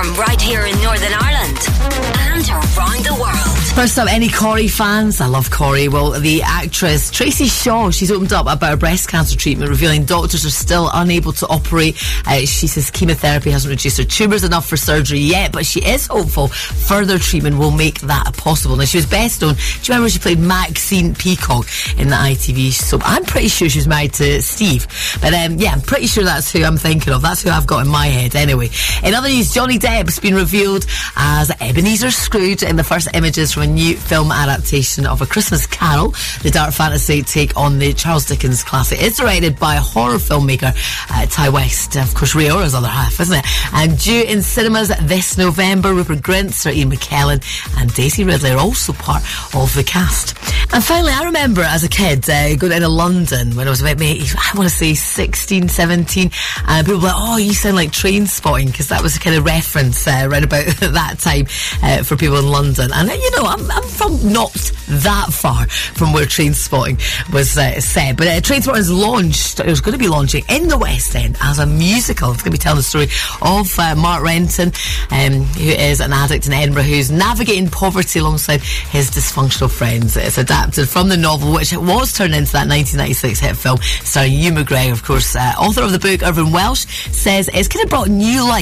from right here in Northern Ireland and around the world. First up, any Corrie fans? I love Corrie. Well, the actress Tracy Shaw, she's opened up about her breast cancer treatment, revealing doctors are still unable to operate. She says chemotherapy hasn't reduced her tumours enough for surgery yet, but she is hopeful further treatment will make that possible. Now, she was best known, do you remember she played Maxine Peacock in the ITV soap? I'm pretty sure she was married to Steve, but yeah, I'm pretty sure that's who I'm thinking of. That's who I've got in my head anyway. In other news, Johnny Depp's been revealed as Ebenezer Scrooge in the first images from a new film adaptation of A Christmas Carol, the dark fantasy take on the Charles Dickens classic. It's directed by horror filmmaker Ty West, of course Rhaeora's other half, isn't it? And due in cinemas this November. Rupert Grint, Sir Ian McKellen and Daisy Ridley are also part of the cast. And finally, I remember as a kid going into London when I was about maybe, I want to say 16, 17, and people were like, oh, you sound like Trainspotting, because that was a kind of reference right about that time for people in London. And you know, I'm from not that far from where Trainspotting was said, but Trainspotting's launched, it was going to be launching in the West End as a musical. It's going to be telling the story of Mark Renton, who is an addict in Edinburgh who's navigating poverty alongside his dysfunctional friends. It's adapted from the novel, which was turned into that 1996 hit film starring Ewan McGregor, of course. Author of the book, Irvine Welsh, says it's kind of brought new life